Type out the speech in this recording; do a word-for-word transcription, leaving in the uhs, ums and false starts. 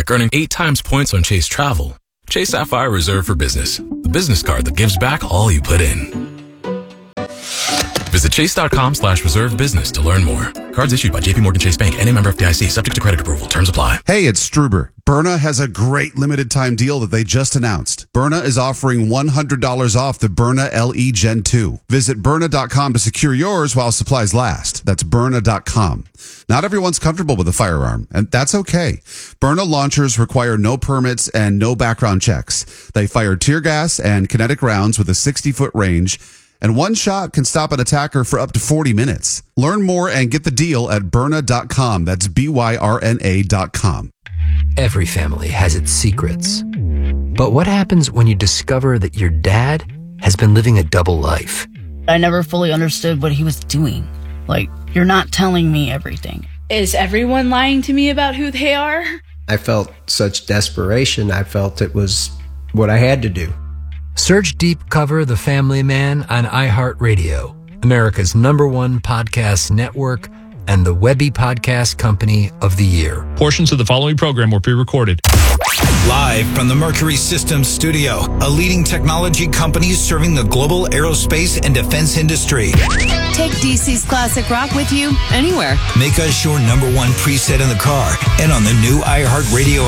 like earning eight times points on Chase Travel. Chase Sapphire Reserve for Business, the business card that gives back all you put in. Visit chase.com slash reserve business to learn more. Cards issued by J P Morgan Chase Bank and a member F D I C, subject to credit approval. Terms apply. Hey, it's Struber. Byrna has a great limited time deal that they just announced. Byrna is offering one hundred dollars off the Byrna L E Gen two. Visit Byrna dot com to secure yours while supplies last. That's Byrna dot com. Not everyone's comfortable with a firearm, and that's okay. Byrna launchers require no permits and no background checks. They fire tear gas and kinetic rounds with a sixty-foot range, and one shot can stop an attacker for up to forty minutes. Learn more and get the deal at Byrna dot com. That's B Y R N A dot com. Every family has its secrets. But what happens when you discover that your dad has been living a double life? I never fully understood what he was doing. Like, you're not telling me everything. Is everyone lying to me about who they are? I felt such desperation. I felt it was what I had to do. Search Deep Cover The Family Man on iHeartRadio, America's number one podcast network and the Webby Podcast Company of the Year. Portions of the following program were pre-recorded. Live from the Mercury Systems studio, a leading technology company serving the global aerospace and defense industry. Take D C's classic rock with you anywhere. Make us your number one preset in the car and on the new iHeartRadio